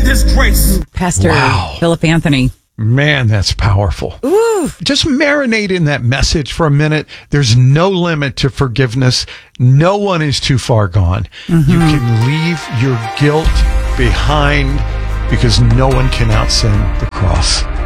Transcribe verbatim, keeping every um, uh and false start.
His grace. Pastor Wow. Philip Anthony. Man, that's powerful. Ooh. Just marinate in that message for a minute. There's no limit to forgiveness. No one is too far gone. Mm-hmm. You can leave your guilt behind because no one can out sin the cross.